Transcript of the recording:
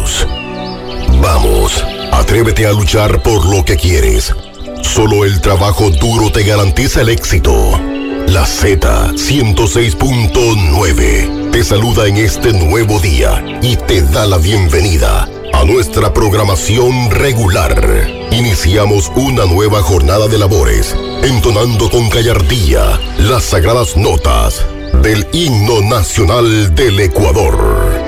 sueños. Vamos, atrévete a luchar por lo que quieres. Solo el trabajo duro te garantiza el éxito. La Z106.9 te saluda en este nuevo día y te da la bienvenida a nuestra programación regular. Iniciamos una nueva jornada de labores, entonando con gallardía las sagradas notas del himno nacional del Ecuador.